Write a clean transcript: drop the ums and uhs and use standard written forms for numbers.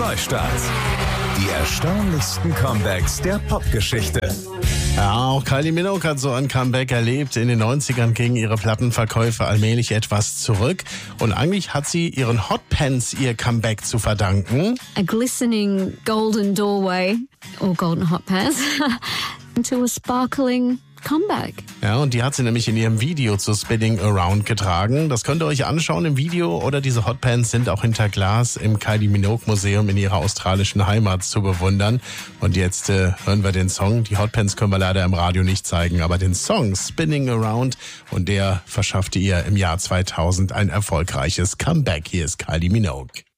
Neustart. Die erstaunlichsten Comebacks der Popgeschichte. Ja, auch Kylie Minogue hat so ein Comeback erlebt. In den 90ern gingen ihre Plattenverkäufe allmählich etwas zurück. Und eigentlich hat sie ihren Hot Pants ihr Comeback zu verdanken. A glistening golden doorway, or golden hot pants, into a sparkling comeback. Ja, und die hat sie nämlich in ihrem Video zu Spinning Around getragen. Das könnt ihr euch anschauen im Video, oder diese Hotpants sind auch hinter Glas im Kylie Minogue Museum in ihrer australischen Heimat zu bewundern. Und jetzt hören wir den Song. Die Hotpants können wir leider im Radio nicht zeigen, aber den Song Spinning Around, und der verschaffte ihr im Jahr 2000 ein erfolgreiches Comeback. Hier ist Kylie Minogue.